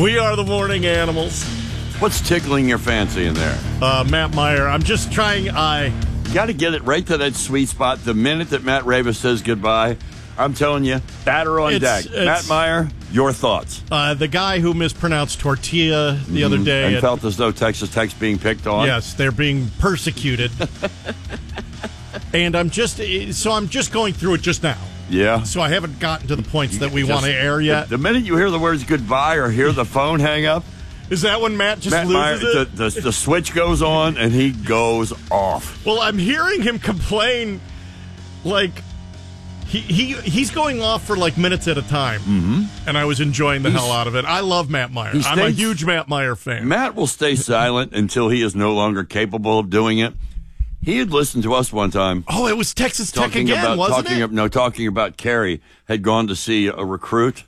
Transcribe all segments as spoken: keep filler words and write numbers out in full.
We are the morning animals. What's tickling your fancy in there? Uh, Matt Meyer, I'm just trying, I... Got to get it right to that sweet spot. The minute that Matt Ravis says goodbye, I'm telling you, batter on It's- deck. it's- Matt Meyer, your thoughts. Uh, the guy who mispronounced tortilla the other day. And at- felt as though Texas Tech's being picked on. Yes, they're being persecuted. And I'm just, so I'm just going through it just now. Yeah. So I haven't gotten to the points that we Just- want to air yet. The, the minute you hear the words goodbye or hear the phone hang up, Is that when Matt just Matt Meyer, loses the, it? the, the switch goes on and he goes off. Well, I'm hearing him complain like he, he he's going off for like minutes at a time. Mm-hmm. And I was enjoying the He's- hell out of it. I love Matt Meyer. He I'm a stays- huge Matt Meyer fan. Matt will stay silent until he is no longer capable of doing it. He had listened to us one time. Oh, it was Texas Tech talking again, about wasn't talking it? Ab- no, talking about Kerry had gone to see a recruit.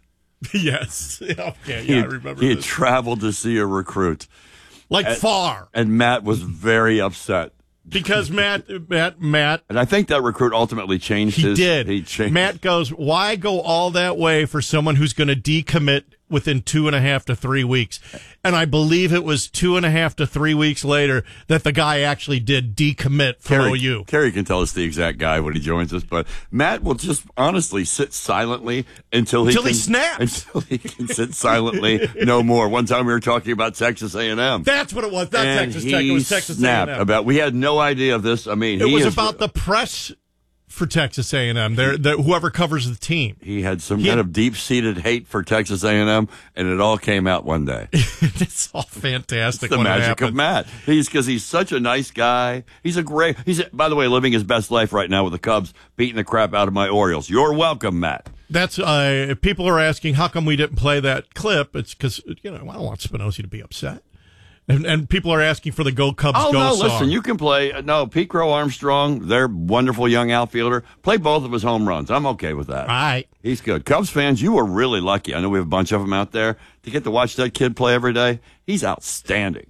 Yes. Yeah, okay, He yeah, I had, remember he had this. traveled to see a recruit, Like and- far. and Matt was very upset. Because Matt, Matt, Matt, And I think that recruit ultimately changed he his. did. He changed. Matt goes, why go all that way for someone who's going to decommit within two and a half to three weeks? And I believe it was two and a half to three weeks later that the guy actually did decommit from Kerry, O U. Kerry can tell us the exact guy when he joins us, but Matt will just honestly sit silently until he Until can, he snaps. Until he can sit silently no more. One time we were talking about Texas A and M. That's what it was. Not and Texas he Tech. It was Texas A snapped and M. about. We had no idea of this. I mean, It he was is- about the press for Texas A and M. They're, they're, whoever covers the team. He had some He kind had- of deep-seated hate for Texas A and M, and it all came out one day. It's all fantastic. The when it magic of happens. Matt. He's because he's such a nice guy. He's a great. He's by the way living his best life right now with the Cubs, beating the crap out of my Orioles. You're welcome, Matt. That's uh, if people are asking how come we didn't play that clip. It's because you know I don't want Spinoza to be upset, and and people are asking for the Go Cubs Oh Go no! song. Listen, you can play. uh, No, Pete Crow Armstrong, their wonderful young outfielder. Play both of his home runs. I'm okay with that. All right. He's good. Cubs fans, you were really lucky. I know we have a bunch of them out there to get to watch that kid play every day. He's outstanding.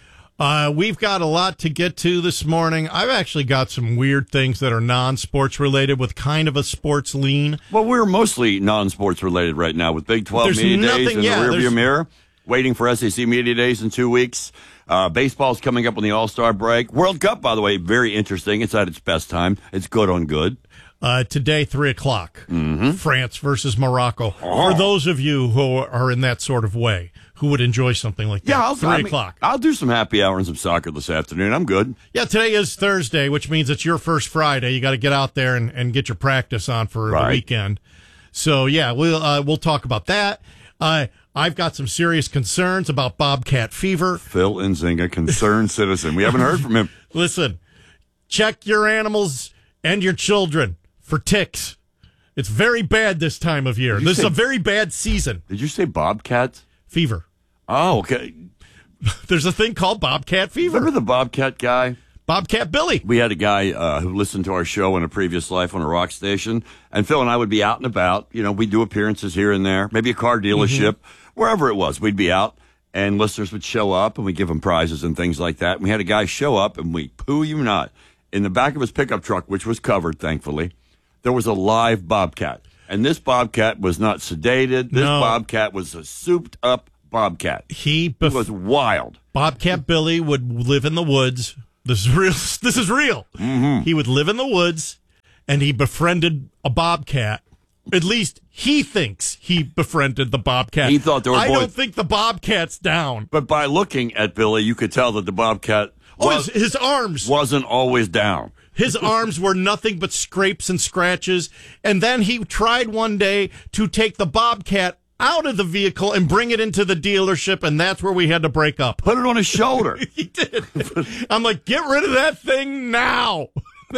Uh, we've got a lot to get to this morning. I've actually got some weird things that are non-sports related with kind of a sports lean. Well, we're mostly non-sports related right now with Big twelve There's Media Days nothing- in yeah, the there's- rearview mirror, waiting for S E C Media Days in two weeks. Uh, baseball's coming up on the All-Star break. World Cup, by the way, very interesting. It's at its best time. It's good on good. Uh, today, three o'clock, Mm-hmm. France versus Morocco. Oh. For those of you who are in that sort of way, who would enjoy something like that. Yeah, I'll, three I mean, o'clock. I'll do some happy hour and some soccer this afternoon. I'm good. Yeah, today is Thursday, which means it's your first Friday. You got to get out there and, and get your practice on for Right. the weekend. So yeah, we'll uh, we'll talk about that. Uh, I've got some serious concerns about Bobcat fever. Phil Nzinga, concerned citizen. We haven't heard from him. Listen, check your animals and your children for ticks. It's very bad this time of year. you This is say- a very bad season. Did you say Bobcat? Fever. Oh, okay. There's a thing called Bobcat fever. Remember the Bobcat guy? Bobcat Billy. We had a guy uh, who listened to our show in a previous life on a rock station, and Phil and I would be out and about. You know, we'd do appearances here and there, maybe a car dealership, Mm-hmm. wherever it was. We'd be out, and listeners would show up, and we'd give them prizes and things like that. And we had a guy show up, and we, poo you not, in the back of his pickup truck, which was covered, thankfully, there was a live Bobcat. And this Bobcat was not sedated. This No. Bobcat was a souped-up Bobcat. He It bef- was wild. Bobcat Billy would live in the woods. This is real. This is real. Mm-hmm. He would live in the woods, and he befriended a bobcat. At least he thinks he befriended the bobcat. He thought there were I boys- don't think the bobcat's down. But by looking at Billy, you could tell that the Bobcat Oh, was, his, his arms. wasn't always down. His arms were nothing but scrapes and scratches. And then he tried one day to take the bobcat out of the vehicle and bring it into the dealership, and that's where we had to break up. Put it on his shoulder. He did. I'm like, get rid of that thing now.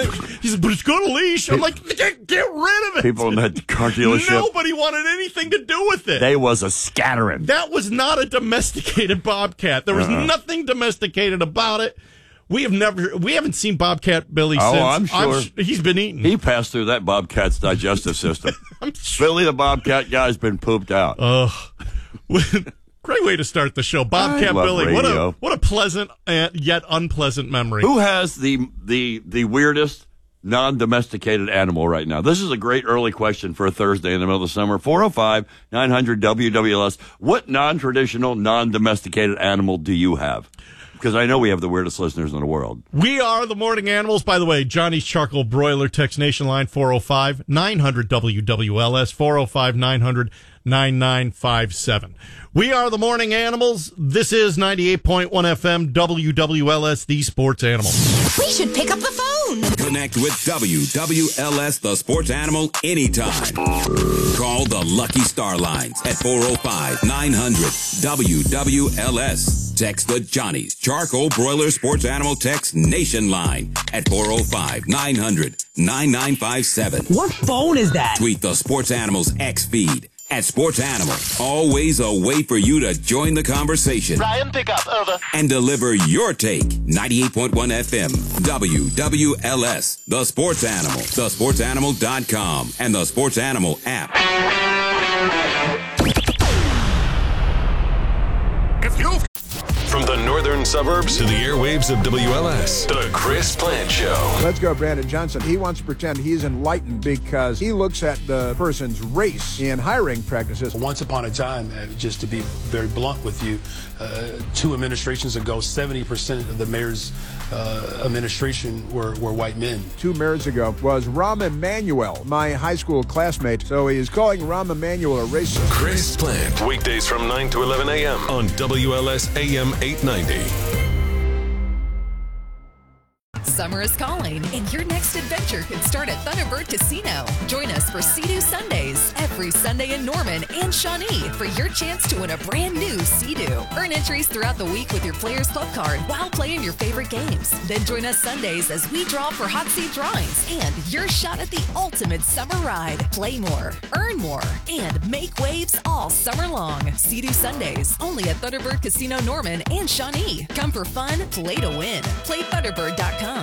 He said, but it's got a leash. I'm like, get, get rid of it. People in that car dealership, Nobody wanted anything to do with it. they was a scattering. That was not a domesticated bobcat. There was Uh-uh. nothing domesticated about it. We have never, we haven't seen Bobcat Billy Oh, since. I'm sure. sh- he's been eaten. He passed through that Bobcat's digestive system. I'm sure. Billy the Bobcat guy's been pooped out. Ugh. Great way to start the show, Bobcat I love Billy. What a radio. what a pleasant uh, yet unpleasant memory. Who has the the the weirdest non-domesticated animal right now? This is a great early question for a Thursday in the middle of the summer. four oh five, nine hundred, W W L S. What non-traditional, non-domesticated animal do you have? Because I know we have the weirdest listeners in the world. We are the Morning Animals. By the way, Johnny's Charcoal Broiler, text Nation line four oh five, nine hundred, W W L S, four oh five, nine hundred, nine nine five seven. We are the Morning Animals. This is ninety-eight point one F M, W W L S, the Sports Animal. We should pick up the phone. Connect with W W L S, the Sports Animal, anytime. Call the Lucky Star Lines at four oh five, nine hundred, W W L S. Text the Johnny's Charcoal Broiler Sports Animal Text Nation line at four oh five, nine hundred, nine nine five seven. What phone is that? Tweet the Sports Animals X feed at Sports Animal. Always a way for you to join the conversation. Ryan, pick up, over. And deliver your take. ninety-eight point one F M, W W L S, the Sports Animal, the sports animal dot com, and the Sports Animal app. If you From the northern suburbs to the airwaves of W L S, the Chris Plant Show. Let's go, Brandon Johnson. He wants to pretend he's enlightened because he looks at the person's race in hiring practices. Once upon a time, uh, just to be very blunt with you, uh, two administrations ago, seventy percent of the mayor's uh, administration were, were white men. Two mayors ago was Rahm Emanuel, my high school classmate. So he is calling Rahm Emanuel a racist. Chris Plant, weekdays from nine to eleven a.m. on W L S A M eight ninety. Summer is calling, and your next adventure could start at Thunderbird Casino. Join us for Sea-Doo Sundays every Sunday in Norman and Shawnee for your chance to win a brand new Sea-Doo. Earn entries throughout the week with your Players Club card while playing your favorite games. Then join us Sundays as we draw for hot seat drawings and your shot at the ultimate summer ride. Play more, earn more, and make waves all summer long. Sea-Doo Sundays only at Thunderbird Casino Norman and Shawnee. Come for fun, play to win. Play Thunderbird dot com.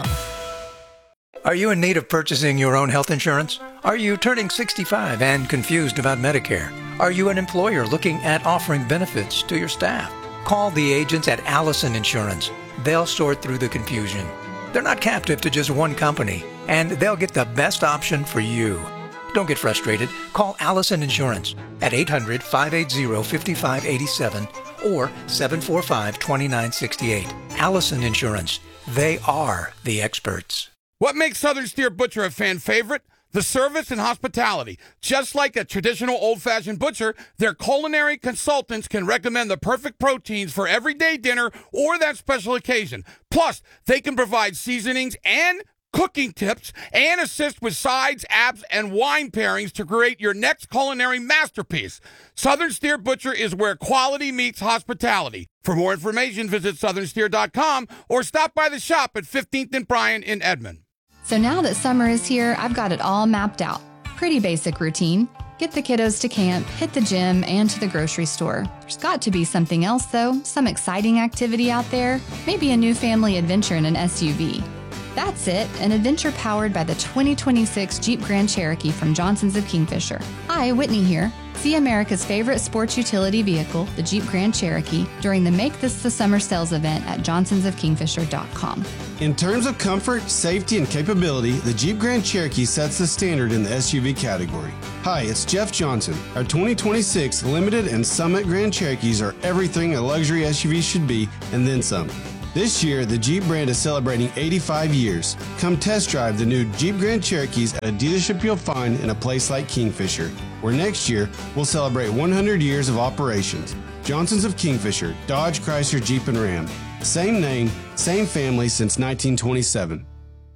Are you in need of purchasing your own health insurance? Are you turning sixty-five and confused about Medicare? Are you an employer looking at offering benefits to your staff? Call the agents at Allison Insurance. They'll sort through the confusion. They're not captive to just one company, and they'll get the best option for you. Don't get frustrated. Call Allison Insurance at eight hundred, five eight zero, five five eight seven or seven four five, two nine six eight. Allison Insurance. They are the experts. What makes Southern Steer Butcher a fan favorite? The service and hospitality. Just like a traditional old-fashioned butcher, their culinary consultants can recommend the perfect proteins for everyday dinner or that special occasion. Plus, they can provide seasonings and cooking tips and assist with sides, apps, and wine pairings to create your next culinary masterpiece. Southern Steer Butcher is where quality meets hospitality. For more information, visit southern steer dot com or stop by the shop at fifteenth and Bryan in Edmond. So now that summer is here, I've got it all mapped out. Pretty basic routine. Get the kiddos to camp, hit the gym, and to the grocery store. There's got to be something else, though. Some exciting activity out there. Maybe a new family adventure in an S U V. That's it, an adventure powered by the twenty twenty-six Jeep Grand Cherokee from Johnson's of Kingfisher. Hi, Whitney here. See America's favorite sports utility vehicle, the Jeep Grand Cherokee, during the Make This the Summer sales event at johnsons of kingfisher dot com. In terms of comfort, safety, and capability, the Jeep Grand Cherokee sets the standard in the S U V category. Hi, it's Jeff Johnson. Our twenty twenty-six Limited and Summit Grand Cherokees are everything a luxury S U V should be, and then some. This year, the Jeep brand is celebrating eighty-five years. Come test drive the new Jeep Grand Cherokees at a dealership you'll find in a place like Kingfisher, where next year we'll celebrate one hundred years of operations. Johnson's of Kingfisher, Dodge, Chrysler, Jeep, and Ram. Same name, same family since nineteen twenty-seven.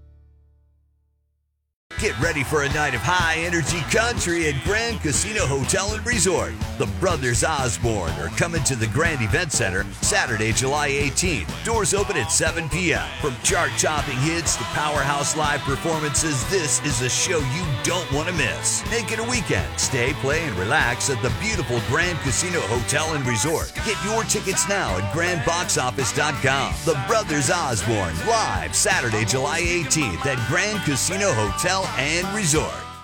Get ready for a night of high-energy country at Grand Casino Hotel and Resort. The Brothers Osborne are coming to the Grand Event Center Saturday, July eighteenth. Doors open at seven p.m. From chart-topping hits to powerhouse live performances, this is a show you don't want to miss. Make it a weekend. Stay, play, and relax at the beautiful Grand Casino Hotel and Resort. Get your tickets now at grand box office dot com. The Brothers Osborne, live Saturday, July eighteenth at Grand Casino Hotel and Resort.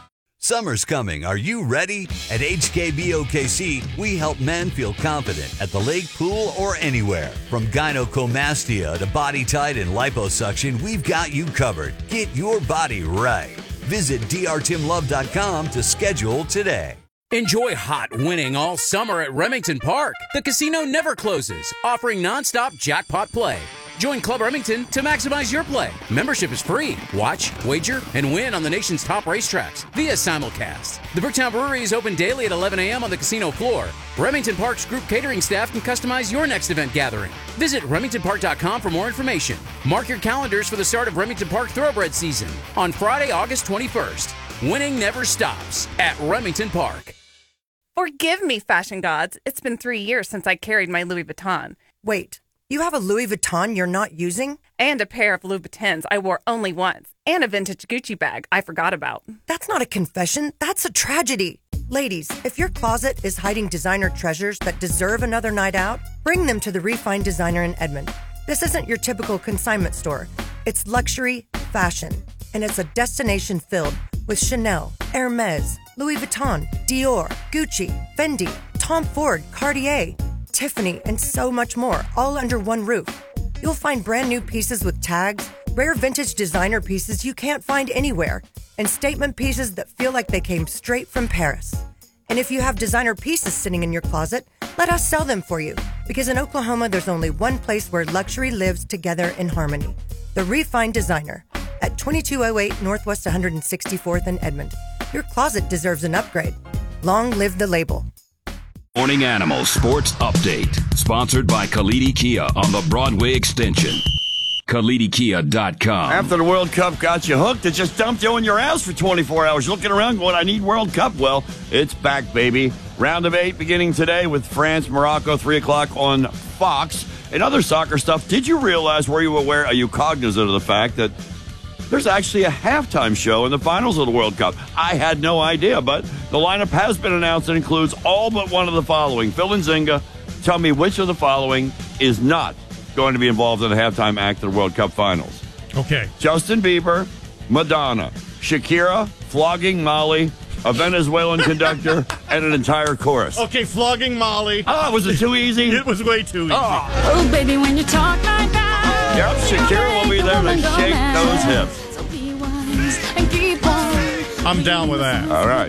Summer's coming. Are you ready? At H K B O K C, we help men feel confident at the lake, pool, or anywhere. From gynecomastia to body tight and liposuction, we've got you covered. Get your body right. Visit D R Tim Love dot com to schedule today. Enjoy hot winning all summer at Remington Park. The casino never closes, offering nonstop jackpot play. Join Club Remington to maximize your play. Membership is free. Watch, wager, and win on the nation's top racetracks via simulcast. The Bricktown Brewery is open daily at eleven a.m. on the casino floor. Remington Park's group catering staff can customize your next event gathering. Visit remington park dot com for more information. Mark your calendars for the start of Remington Park Thoroughbred season on Friday, August twenty-first. Winning never stops at Remington Park. Forgive me, fashion gods. It's been three years since I carried my Louis Vuitton. Wait, you have a Louis Vuitton you're not using? And a pair of Louis Vuittons I wore only once. And a vintage Gucci bag I forgot about. That's not a confession. That's a tragedy. Ladies, if your closet is hiding designer treasures that deserve another night out, bring them to the Refined Designer in Edmond. This isn't your typical consignment store. It's luxury fashion, and it's a destination filled with Chanel, Hermes, Louis Vuitton, Dior, Gucci, Fendi, Tom Ford, Cartier, Tiffany, and so much more, all under one roof. You'll find brand new pieces with tags, rare vintage designer pieces you can't find anywhere, and statement pieces that feel like they came straight from Paris. And if you have designer pieces sitting in your closet, let us sell them for you. Because in Oklahoma, there's only one place where luxury lives together in harmony. The Refined Designer at twenty-two oh eight Northwest one hundred sixty-fourth in Edmond. Your closet deserves an upgrade. Long live the label. Morning Animal Sports Update. Sponsored by Kalidi Kia on the Broadway Extension. Kalidi Kia dot com. After the World Cup got you hooked, it just dumped you on your ass for twenty-four hours. Looking around going, I need World Cup. Well, it's back, baby. Round of eight beginning today with France, Morocco, three o'clock on Fox. And other soccer stuff, did you realize, were you aware, are you cognizant of the fact that there's actually a halftime show in the finals of the World Cup? I had no idea, but the lineup has been announced and includes all but one of the following. Phil and Zinga, tell me which of the following is not going to be involved in the halftime act of the World Cup finals. Okay. Justin Bieber, Madonna, Shakira, Flogging Molly, a Venezuelan conductor, and an entire chorus. Okay, Flogging Molly. Oh, was it too easy? It was way too easy. Oh, Oh, baby, when you talk like that. yep, Shakira will be there to shake those hips. So be wise and keep on. I'm down with that. All right.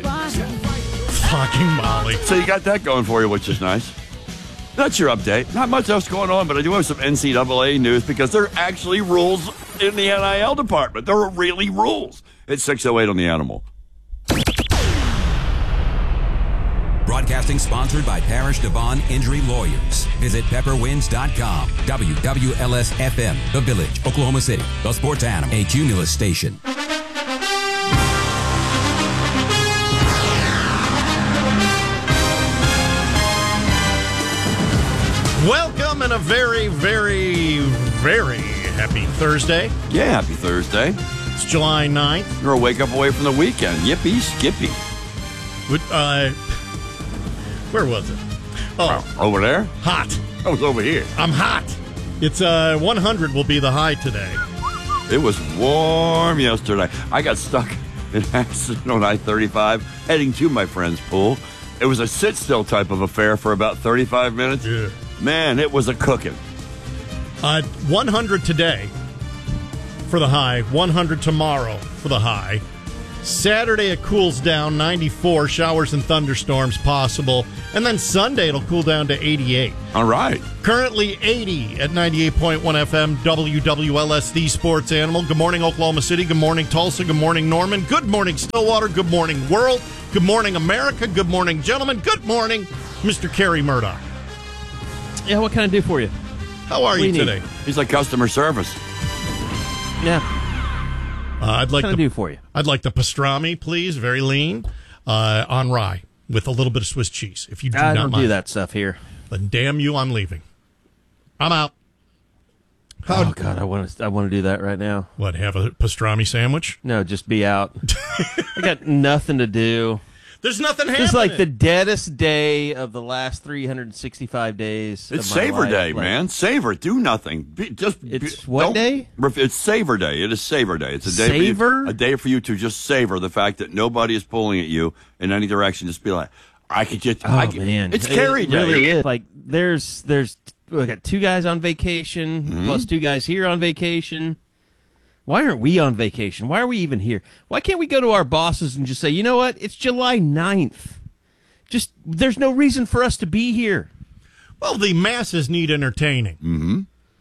Flogging Molly. So you got that going for you, which is nice. That's your update. Not much else going on, but I do have some N C double A news because there are actually rules in the N I L department. There are really rules. It's six oh eight on the Animal. Broadcasting sponsored by Parish Devon Injury Lawyers. Visit pepper winds dot com. W W L S F M, The Village, Oklahoma City. The Sports Animal, a Cumulus station. Welcome and a very, very, very happy Thursday. Yeah, happy Thursday. It's July ninth. You're a wake up away from the weekend. Yippee, skippy. Would, uh, where was it? Oh, over there? Hot. I was over here. I'm hot. It's uh, one hundred will be the high today. It was warm yesterday. I got stuck in an accident on I thirty-five heading to my friend's pool. It was a sit-still type of affair for about thirty-five minutes. Yeah. Man, it was a cooking. Uh, one hundred today for the high. one hundred tomorrow for the high. Saturday it cools down, ninety-four, showers and thunderstorms possible. And then Sunday it'll cool down to eighty-eight. All right. Currently eighty at ninety-eight point one F M, W W L S, the Sports Animal. Good morning, Oklahoma City. Good morning, Tulsa. Good morning, Norman. Good morning, Stillwater. Good morning, world. Good morning, America. Good morning, gentlemen. Good morning, Mister Kerry Murdoch. Yeah, what can I do for you? How are you today? He's like customer service. Yeah. Uh, I'd like what can the, I do for you? I'd like the pastrami, please, very lean, uh, on rye with a little bit of Swiss cheese. If you do I not don't mind. do that stuff here. Then damn you, I'm leaving. I'm out. How, oh God, I want to. I want to do that right now. What? Have a pastrami sandwich? No, just be out. I got nothing to do. There's nothing happening. It's like the deadest day of the last three hundred sixty-five days. It's of my Savor life. Day, Like, man. Savor. Do nothing. Be, just It's be, what don't- day? It's Savor Day. It is Savor Day. It's a day Savor? For you, a day for you to just savor the fact that nobody is pulling at you in any direction. Just be like, I could just. Oh I could, man, it's Carrie it Day. really is. Like there's there's we got two guys on vacation Mm-hmm. plus two guys here on vacation. Why aren't we on vacation? Why are we even here? Why can't we go to our bosses and just say, you know what? It's July ninth. Just there's no reason for us to be here. Well, the masses need entertaining. Mm-hmm.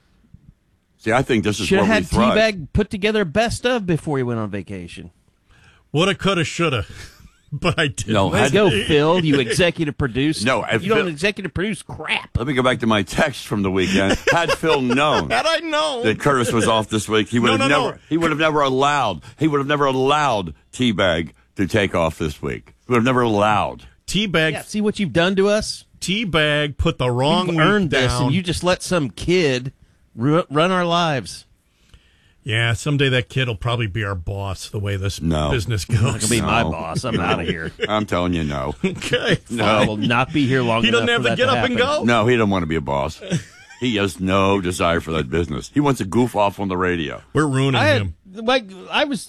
See, I think this is Should where have we had thrive. T-Bag put together a best of before he went on vacation. Woulda, coulda, shoulda. But I didn't. No, Let's had- go, Phil. You executive produce. No, I- you don't Phil- executive produce crap. Let me go back to my text from the weekend. Had Phil known Had I known that Curtis was off this week, he would No, have no, never. no. He would have never allowed. He would have never allowed T-Bag to take off this week. He would have never allowed. T-Bag, Yeah, see what you've done to us? T-Bag put the wrong You've week earned this, down. and you just let some kid ru- run our lives. Yeah, someday that kid will probably be our boss. The way this No. business Not goes. gonna be my No. boss. I'm out of here. I'm telling you, no. Okay, I will not be here long He enough doesn't have for to that get up and happen. go. No, he doesn't want to be a boss. He has no desire for that business. He wants to goof off on the radio. We're ruining I had, him. like I was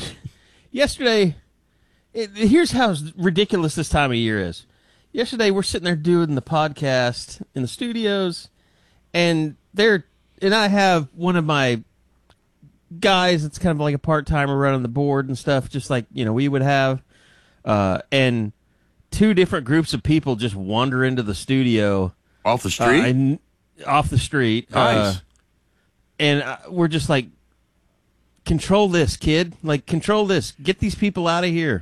yesterday. It, here's how ridiculous this time of year is. Yesterday, we're sitting there doing the podcast in the studios, and they're and I have one of my guys that's kind of like a part timer running the board and stuff, just like you know we would have, uh, and two different groups of people just wander into the studio Off the street? uh, and off the street. Nice. Uh, and uh, we're just like, control this, kid. Like, control this. Get these people out of here.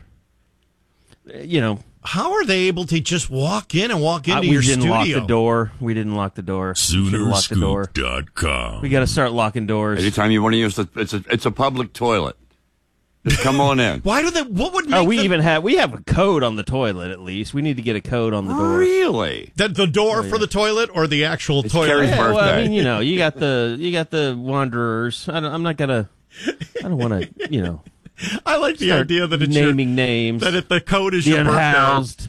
Uh, You know. How are they able to just walk in and walk into I, we your didn't studio? lock the door. We didn't lock the door. Should've locked the door. Sooner Scoop dot com. We got to start locking doors. Anytime you want to use the, it's a, it's a public toilet. Just come on in. Why do they? What would make Oh, we them- even have we have a code on the toilet. At least we need to get a code on the door. Really? That the door Oh, yeah. for the toilet or the actual It's toilet? Carrie's Yeah, well, I birthday. mean, you know, you got the you got the wanderers. I don't, I'm not gonna. I don't want to. You know. I like the start idea that it's your, naming names. that if the code is the your birthday. unhoused.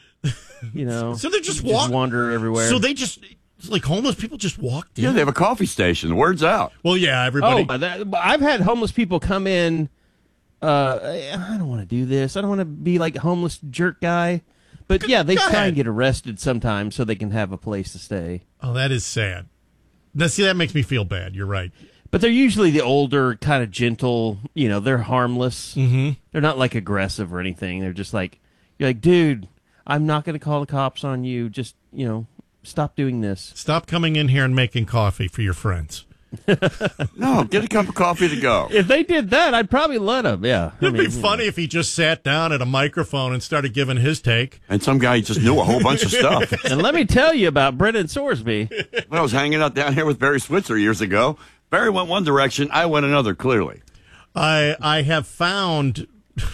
You know. So they just just walk wander everywhere. So they just it's like homeless people just walked in. Yeah, they have a coffee station. The word's out. Well, yeah, everybody. Oh, but that, but I've had homeless people come in. Uh, I don't want to do this. I don't want to be like a homeless jerk guy. But yeah, they go try ahead. and get arrested sometimes so they can have a place to stay. Oh, that is sad. Now, see, that makes me feel bad. You're right. But they're usually the older, kind of gentle. You know, they're harmless. Mm-hmm. They're not like aggressive or anything. They're just like, you're like, dude, I'm not going to call the cops on you. Just, you know, stop doing this. Stop coming in here and making coffee for your friends. No, get a cup of coffee to go. If they did that, I'd probably let them. Yeah, I It'd mean, be you funny if he just sat down at a microphone and started giving his take. And some guy just knew a whole bunch of stuff. know. And let me tell you about Brendan Sorsby. When I was hanging out down here with Barry Switzer years ago, Barry went one direction, I went another, clearly. I I have found.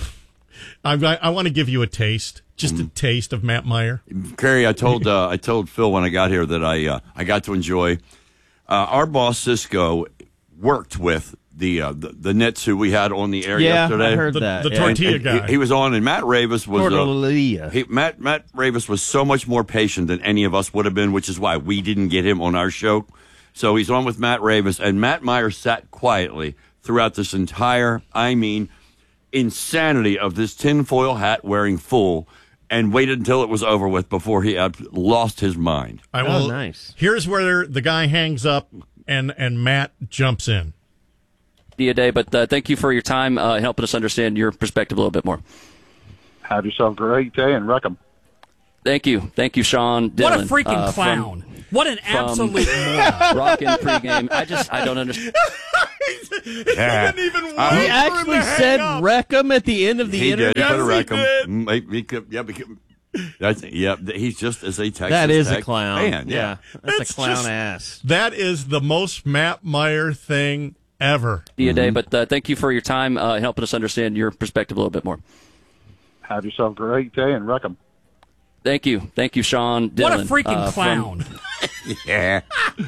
I I want to give you a taste, just a taste of Matt Meyer. Carrie, I told uh, I told Phil when I got here that I uh, I got to enjoy. Uh, our boss Cisco worked with the, uh, the the Nets who we had on the air Yeah, yesterday. I heard The- that. the yeah. tortilla And guy. He, he was on, and Matt Ravis was uh, Tortilla. he, Matt Matt Ravis was so much more patient than any of us would have been, which is why we didn't get him on our show. So he's on with Matt Ravis, and Matt Meyer sat quietly throughout this entire, I mean, insanity of this tinfoil hat wearing fool, and waited until it was over with before he had lost his mind. I Oh, will, nice. Here's where the guy hangs up, and and Matt jumps in. A day, but uh, thank you for your time uh, helping us understand your perspective a little bit more. Have yourself a great day and wreck 'em. Thank you. Thank you, Sean Dillon. What a freaking uh, clown. From, what an from absolute moron. Rockin' pregame. I just, I don't understand. Yeah. Even Uh, He wait for him actually to hang said up. wreck 'em at the end of the He interview. did put a Yes, wreck he him. did. Mm, he- he could- yeah, because- that's yeah. He's just as a Texas That is a Tech clown. fan. Yeah, that's It's a clown just- ass. That is the most Matt Meyer thing ever. A day, but uh, thank you for your time uh, helping us understand your perspective a little bit more. Have yourself a great day and wreck 'em. Thank you. Thank you, Sean What Dillon. a freaking uh, clown. From, Yeah.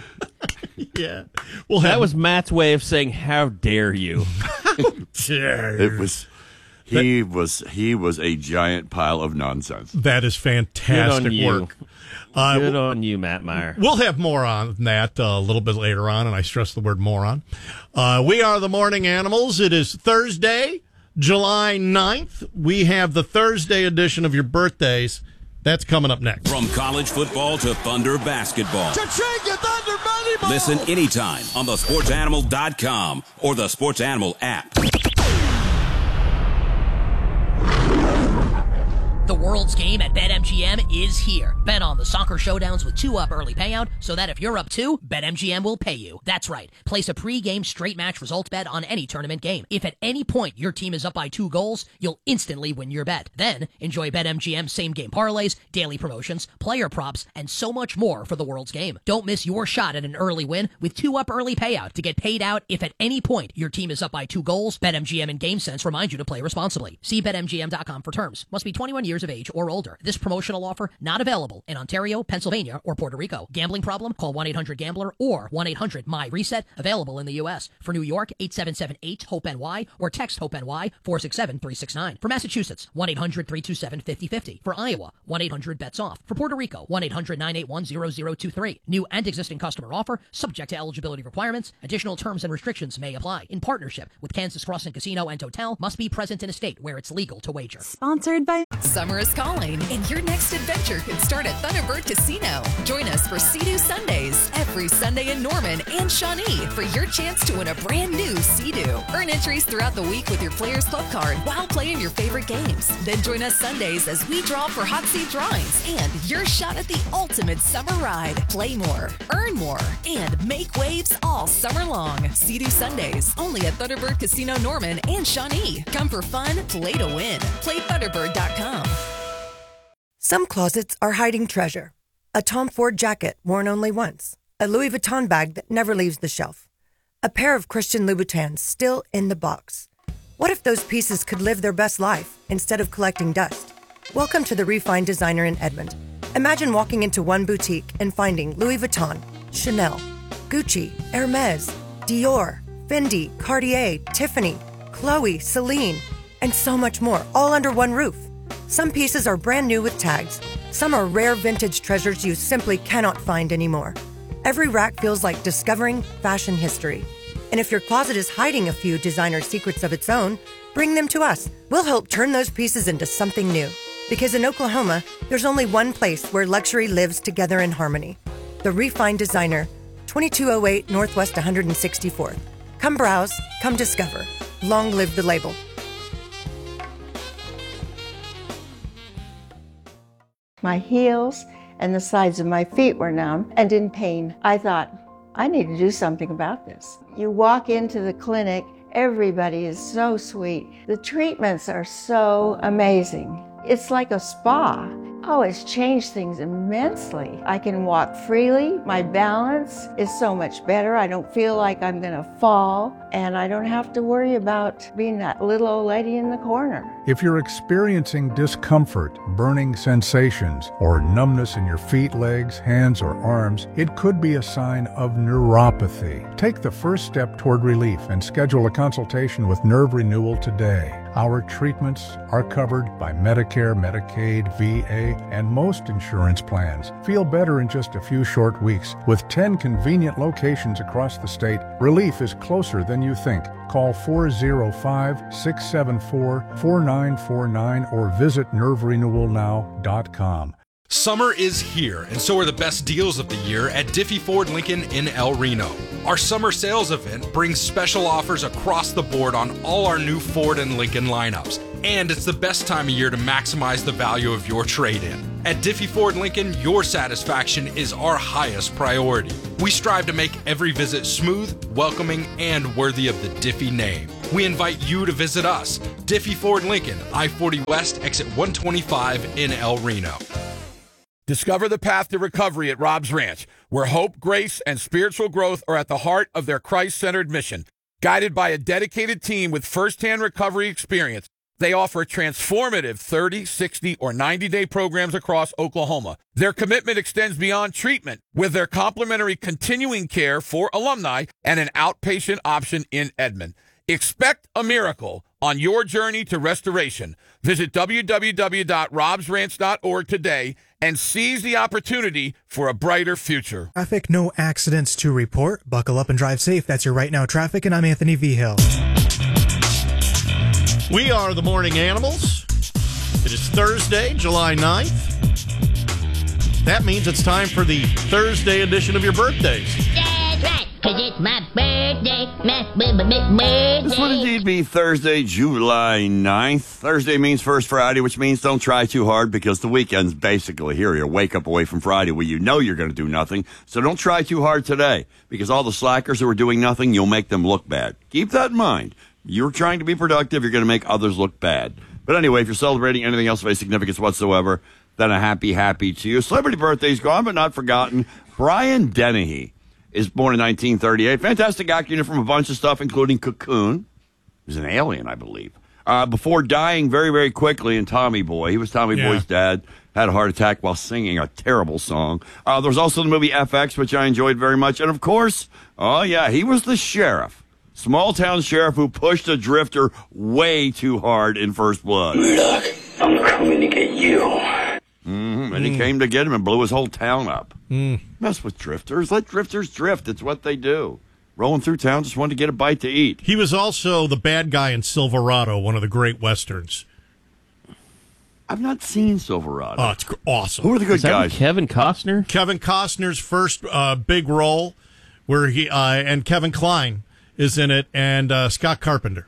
Yeah. Well, That was Matt's way of saying, "How dare you?" dare. It was. He was he was a giant pile of nonsense. That is fantastic Good on you. work. Uh, Good on you, Matt Meyer. We'll have more on that uh, a little bit later on, and I stress the word moron. Uh, we are the Morning Animals. It is Thursday, July ninth. We have the Thursday edition of your birthdays. That's coming up next. From college football to Thunder basketball. Cha-ching, Thunder Bunny Ball! Listen anytime on the sports animal dot com or the Sports Animal app. The world's game at BetMGM is here. Bet on the soccer showdowns with two up early payout so that if you're up two, BetMGM will pay you. That's right. Place a pre-game straight match results bet on any tournament game. If at any point your team is up by two goals, you'll instantly win your bet. Then enjoy BetMGM's same-game parlays, daily promotions, player props, and so much more for the world's game. Don't miss your shot at an early win with two up early payout to get paid out if at any point your team is up by two goals. BetMGM and GameSense remind you to play responsibly. See Bet M G M dot com for terms. Must be twenty-one years of age or older. This promotional offer not available in Ontario, Pennsylvania, or Puerto Rico. Gambling problem? Call one eight hundred gambler or one eight hundred M Y reset. Available in the U S. For New York, eight seven seven eight hope N Y or text HOPE-NY four six seven three six nine. For Massachusetts, one eight hundred three two seven five zero five zero. For Iowa, one eight hundred bets off. For Puerto Rico, one eight hundred nine eight one zero zero two three. New and existing customer offer, subject to eligibility requirements. Additional terms and restrictions may apply. In partnership with Kansas Crossing Casino and Hotel, must be present in a state where it's legal to wager. Sponsored by Summer is calling, and your next adventure could start at Thunderbird Casino. Join us for Sea-Doo Sundays every Sunday in Norman and Shawnee for your chance to win a brand new Sea-Doo. Earn entries throughout the week with your Players Club card while playing your favorite games. Then join us Sundays as we draw for hot seat drawings and your shot at the ultimate summer ride. Play more, earn more, and make waves all summer long. Sea-Doo Sundays, only at Thunderbird Casino Norman and Shawnee. Come for fun, play to win. Play Thunderbird dot com. Some closets are hiding treasure. A Tom Ford jacket worn only once. A Louis Vuitton bag that never leaves the shelf. A pair of Christian Louboutins still in the box. What if those pieces could live their best life instead of collecting dust? Welcome to the Refined Designer in Edmond. Imagine walking into one boutique and finding Louis Vuitton, Chanel, Gucci, Hermes, Dior, Fendi, Cartier, Tiffany, Chloe, Celine, and so much more, all under one roof. Some pieces are brand new with tags. Some are rare vintage treasures you simply cannot find anymore. Every rack feels like discovering fashion history. And if your closet is hiding a few designer secrets of its own, bring them to us. We'll help turn those pieces into something new. Because in Oklahoma, there's only one place where luxury lives together in harmony. The Refined Designer, twenty-two oh eight Northwest one hundred sixty-fourth. Come browse, come discover. Long live the label. My heels and the sides of my feet were numb and in pain. I thought, I need to do something about this. You walk into the clinic, everybody is so sweet. The treatments are so amazing. It's like a spa. Oh, it's changed things immensely. I can walk freely. My balance is so much better. I don't feel like I'm going to fall, and I don't have to worry about being that little old lady in the corner. If you're experiencing discomfort, burning sensations, or numbness in your feet, legs, hands, or arms, it could be a sign of neuropathy. Take the first step toward relief and schedule a consultation with Nerve Renewal today. Our treatments are covered by Medicare, Medicaid, V A, and most insurance plans. Feel better in just a few short weeks. With ten convenient locations across the state, relief is closer than you think. Call four oh five, six seven four, four nine four nine or visit nerve renewal now dot com. Summer is here, and so are the best deals of the year at Diffie Ford Lincoln in El Reno. Our summer sales event brings special offers across the board on all our new Ford and Lincoln lineups. And it's the best time of year to maximize the value of your trade-in. At Diffie Ford Lincoln, your satisfaction is our highest priority. We strive to make every visit smooth, welcoming, and worthy of the Diffie name. We invite you to visit us, Diffie Ford Lincoln, I forty West, exit one twenty-five in El Reno. Discover the path to recovery at Rob's Ranch, where hope, grace, and spiritual growth are at the heart of their Christ-centered mission. Guided by a dedicated team with firsthand recovery experience, they offer transformative thirty, sixty, or ninety-day programs across Oklahoma. Their commitment extends beyond treatment with their complimentary continuing care for alumni and an outpatient option in Edmond. Expect a miracle on your journey to restoration. Visit w w w dot robs ranch dot org today and seize the opportunity for a brighter future. Traffic, no accidents to report. Buckle up and drive safe. That's your Right Now Traffic, and I'm Anthony V. Hill. We are the Morning Animals. It is Thursday, July ninth. That means it's time for the Thursday edition of your birthdays. That's right, because it's my birthday. My birthday. This would indeed be Thursday, July ninth. Thursday means First Friday, which means don't try too hard because the weekend's basically here. You wake up away from Friday where you know you're going to do nothing. So don't try too hard today because all the slackers who are doing nothing, you'll make them look bad. Keep that in mind. You're trying to be productive. You're going to make others look bad. But anyway, if you're celebrating anything else of any significance whatsoever, then a happy, happy to you. Celebrity birthdays gone, but not forgotten. Brian Dennehy is born in nineteen thirty-eight. Fantastic actor from a bunch of stuff, including Cocoon. He was an alien, I believe. Uh, before dying very, very quickly in Tommy Boy. He was Tommy Yeah. Boy's dad. Had a heart attack while singing a terrible song. Uh, there was also the movie F X, which I enjoyed very much. And, of course, oh, yeah, he was the sheriff. Small-town sheriff who pushed a drifter way too hard in First Blood. Look, I'm coming to get you. Mm-hmm. And he came to get him and blew his whole town up. Mm. Mess with drifters. Let drifters drift. It's what they do. Rolling through town, just wanted to get a bite to eat. He was also the bad guy in Silverado, one of the great westerns. I've not seen Silverado. Oh, it's gr- awesome. Who are the good Is that guys? Kevin Costner? Kevin Costner's first uh, big role, where he uh, and Kevin Kline is in it, and uh, Scott Carpenter.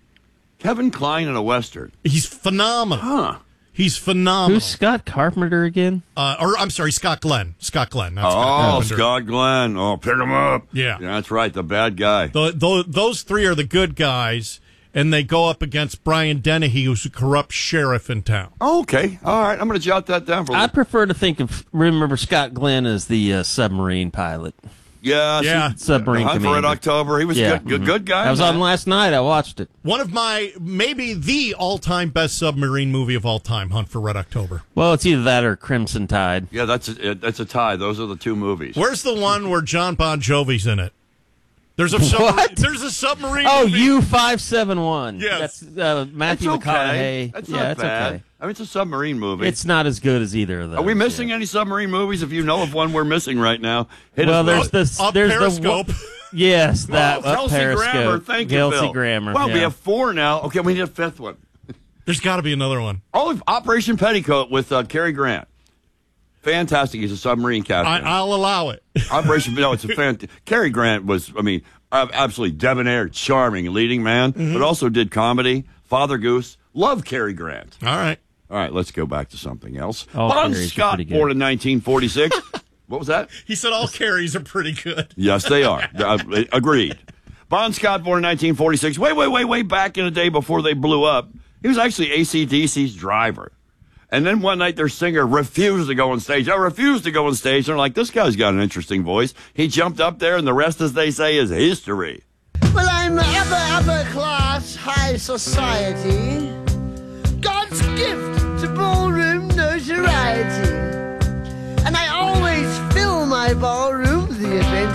Kevin Kline in a western. He's phenomenal. Huh. He's phenomenal. Who's Scott Carpenter again? Uh, or I'm sorry, Scott Glenn. Scott Glenn. Not Scott Oh, Carpenter. Scott Glenn. Oh, pick him up. Yeah. yeah. That's right, the bad guy. The, the, those three are the good guys, and they go up against Brian Dennehy, who's a corrupt sheriff in town. Okay. All right. I'm going to jot that down for a I little. prefer to think of, remember Scott Glenn as the uh, submarine pilot. Yeah. Yeah. see, Submarine Hunt for Red Commander. October. He was Yeah. a good, good, Mhm. good guy. I was in on that. last night. I watched it. One of my, maybe the all-time best submarine movie of all time, Hunt for Red October. Well, it's either that or Crimson Tide. Yeah, that's a, that's a tie. Those are the two movies. Where's the one where John Bon Jovi's in it? There's a submarine. What? There's a submarine. Oh, movie. U five seven one. Yes. That's uh, Matthew It's okay. McConaughey. That's yeah, not it's bad. okay. I mean, it's a submarine movie. It's not as good as either of those. Are we missing any submarine movies? If you know of one we're missing right now, hit Well, us there's with- the Up there's Periscope. the yes that Oh, up Kelsey Periscope. Grammer. Thank you, Kelsey Phil. Grammer. Well, yeah. we have four now. Okay, we need a fifth one. There's got to be another one. Oh, Operation Petticoat with uh, Cary Grant. Fantastic. He's a submarine captain. I, I'll allow it. Operation no, it's a fantastic. Cary Grant was, I mean, uh, absolutely debonair, charming, leading man, Mm-hmm. but also did comedy. Father Goose. Love Cary Grant. All right. All right, let's go back to something else. All Bon Carys are Scott, pretty good. born in nineteen forty-six. What was that? He said all carries are pretty good. Yes, they are. Uh, agreed. Bon Scott, born in nineteen forty-six. Way, way, way, way back in the day before they blew up. He was actually A C D C's driver. And then one night their singer refused to go on stage. I refused to go on stage. They're like, this guy's got an interesting voice. He jumped up there, and the rest, as they say, is history. Well, I'm upper, upper class, high society. God's gift to ballroom notoriety. And I always fill my ballroom, the event